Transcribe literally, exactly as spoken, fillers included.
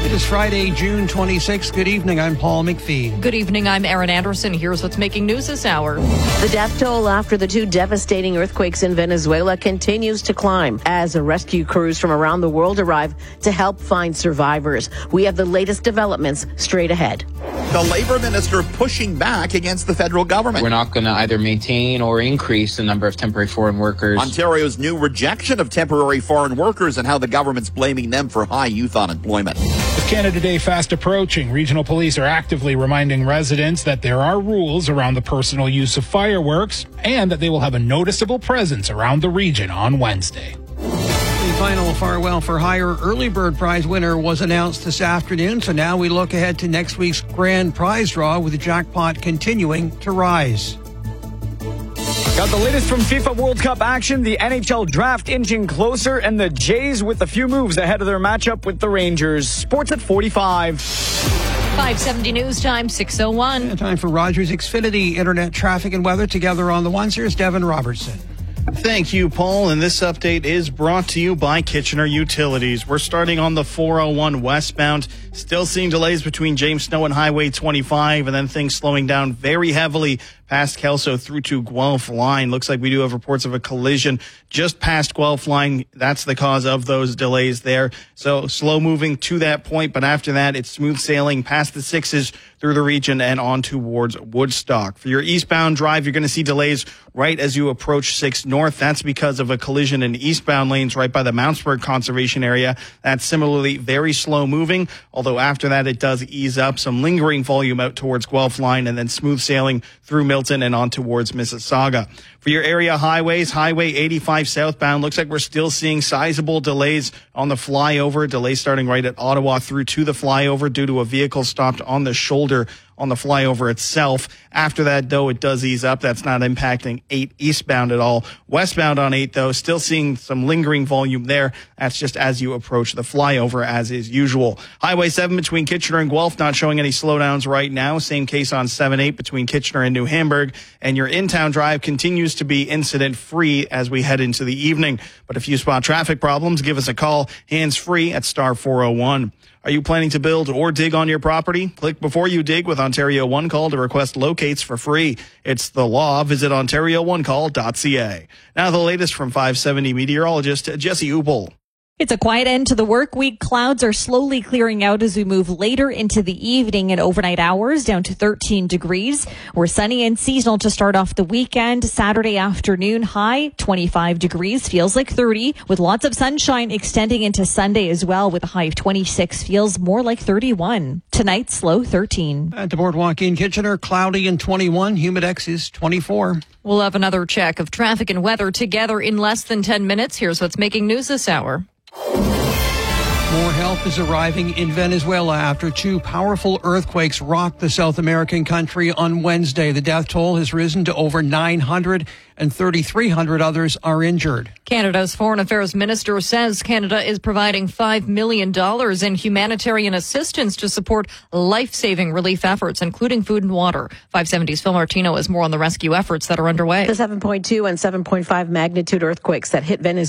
It is Friday, June twenty-sixth. Good evening. I'm Paul McPhee. Good evening. I'm Erin Anderson. Here's what's making news this hour. The death toll after the two devastating earthquakes in Venezuela continues to climb as rescue crews from around the world arrive to help find survivors. We have the latest developments straight ahead. The labor minister pushing back against the federal government. We're not going to either maintain or increase the number of temporary foreign workers. Ontario's new rejection of temporary foreign workers and how the government's blaming them for high youth unemployment. With Canada Day fast approaching, regional police are actively reminding residents that there are rules around the personal use of fireworks and that they will have a noticeable presence around the region on Wednesday. The final Farwell for Hire Early Bird Prize winner was announced this afternoon, so now we look ahead to next week's grand prize draw with the jackpot continuing to rise. Got the latest from FIFA World Cup action, the N H L draft inching closer, and the Jays with a few moves ahead of their matchup with the Rangers. Sports at forty-five. five seventy News Time, six oh one. And time for Rogers Xfinity Internet traffic and weather. Together on the ones, here's Devin Robertson. Thank you, Paul, and this update is brought to you by Kitchener Utilities. We're starting on the four oh one westbound, still seeing delays between James Snow and Highway twenty-five, and then things slowing down very heavily past Kelso through to Guelph Line. Looks like we do have reports of a collision just past Guelph Line. That's the cause of those delays there. So slow moving to that point, but after that, it's smooth sailing past the sixes through the region and on towards Woodstock. For your eastbound drive, you're going to see delays right as you approach six North. That's because of a collision in eastbound lanes right by the Mountsburg Conservation Area. That's similarly very slow moving, although after that, it does ease up. Some lingering volume out towards Guelph Line and then smooth sailing through Milton and on towards Mississauga. For your area highways, Highway eighty-five southbound, looks like we're still seeing sizable delays on the flyover. Delays starting right at Ottawa through to the flyover due to a vehicle stopped on the shoulder on the flyover itself. After that, though, it does ease up. That's not impacting eight eastbound at all. Westbound on eight, though, still seeing some lingering volume there. That's just as you approach the flyover, as is usual. Highway seven between Kitchener and Guelph, not showing any slowdowns right now. Same case on seven eight between Kitchener and New Hamburg. And your in-town drive continues to be incident-free as we head into the evening. But if you spot traffic problems, give us a call, hands-free at star four oh one. Are you planning to build or dig on your property? Click Before You Dig with Ontario One Call to request locates for free. It's the law. Visit ontario one call dot c a. Now the latest from five seventy meteorologist Jesse Upel. It's a quiet end to the work week. Clouds are slowly clearing out as we move later into the evening and overnight hours down to thirteen degrees. We're sunny and seasonal to start off the weekend. Saturday afternoon high twenty-five degrees, feels like thirty, with lots of sunshine extending into Sunday as well with a high of twenty-six, feels more like thirty-one. Tonight's low thirteen. At the Boardwalk in Kitchener, cloudy and twenty-one. Humidex is twenty-four. We'll have another check of traffic and weather together in less than ten minutes. Here's what's making news this hour. More help is arriving in Venezuela after two powerful earthquakes rocked the South American country on Wednesday. The death toll has risen to over nine hundred, and thirty-three hundred others are injured. Canada's Foreign Affairs Minister says Canada is providing five million dollars in humanitarian assistance to support life-saving relief efforts, including food and water. five seventy's Phil Martino has more on the rescue efforts that are underway. The seven point two and seven point five magnitude earthquakes that hit Venezuela